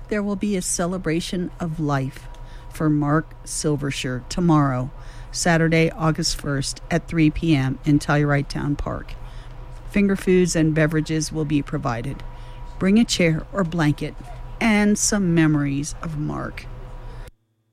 There will be a celebration of life for Mark Silversher tomorrow, Saturday, August 1st at 3 p.m. in Telluride Town Park. Finger foods and beverages will be provided. Bring a chair or blanket and some memories of Mark.